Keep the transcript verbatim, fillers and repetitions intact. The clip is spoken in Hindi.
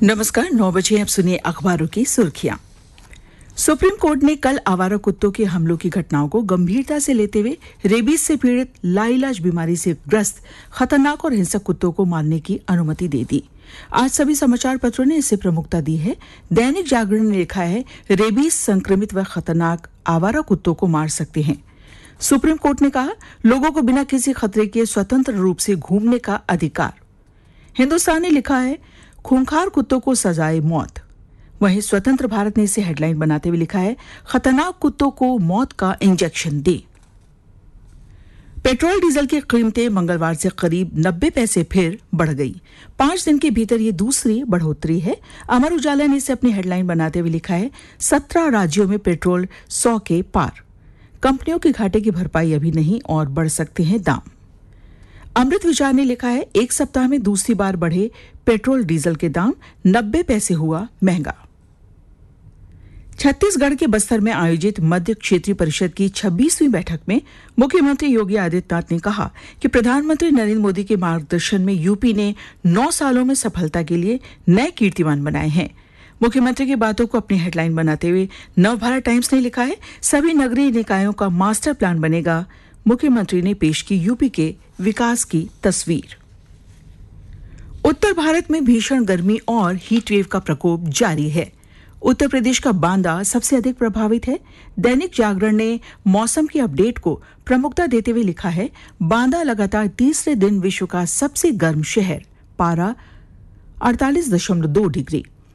नमस्कार। नौ बजे आप सुनिए अखबारों की सुर्खियां। सुप्रीम कोर्ट ने कल आवारा कुत्तों के हमलों की घटनाओं को गंभीरता से लेते हुए रेबीज से पीड़ित लाइलाज बीमारी से ग्रस्त खतरनाक और हिंसक कुत्तों को मारने की अनुमति दे दी। आज सभी समाचार पत्रों ने इसे प्रमुखता दी है। दैनिक जागरण ने लिखा है, रेबीज संक्रमित व खतरनाक आवारा कुत्तों को मार सकते हैं। सुप्रीम कोर्ट ने कहा, लोगों को बिना किसी खतरे के स्वतंत्र रूप से घूमने का अधिकार। हिंदुस्तान ने लिखा है, खूंखार कुत्तों को सजाए मौत। वहीं स्वतंत्र भारत ने इसे हेडलाइन बनाते हुए लिखा है, खतरनाक कुत्तों को मौत का इंजेक्शन दे। पेट्रोल डीजल की कीमतें मंगलवार से करीब नब्बे पैसे फिर बढ़ गई। पांच दिन के भीतर ये दूसरी बढ़ोतरी है। अमर उजाला ने इसे अपनी हेडलाइन बनाते हुए लिखा है, सत्रह राज्यों में पेट्रोल सौ के पार। कंपनियों के घाटे की भरपाई अभी नहीं और बढ़ सकते हैं दाम। अमृत विचार ने लिखा है, एक सप्ताह में दूसरी बार बढ़े पेट्रोल डीजल के दाम, नब्बे पैसे हुआ महंगा। छत्तीसगढ़ के बस्तर में आयोजित मध्य क्षेत्रीय परिषद की छब्बीसवीं बैठक में मुख्यमंत्री योगी आदित्यनाथ ने कहा कि प्रधानमंत्री नरेंद्र मोदी के मार्गदर्शन में यूपी ने नौ सालों में सफलता के लिए नए कीर्तिमान बनाए हैं। मुख्यमंत्री की बातों को अपनी हेडलाइन बनाते हुए नवभारत टाइम्स ने लिखा है, सभी नगरीय निकायों का मास्टर प्लान बनेगा। मुख्यमंत्री ने पेश की यूपी के विकास की तस्वीर। उत्तर भारत में भीषण गर्मी और हीट वेव का प्रकोप जारी है। उत्तर प्रदेश का बांदा सबसे अधिक प्रभावित है। दैनिक जागरण ने मौसम की अपडेट को प्रमुखता देते हुए लिखा है, बांदा लगातार तीसरे दिन विश्व का सबसे गर्म शहर, पारा अड़तालीस दशमलव दो डिग्री।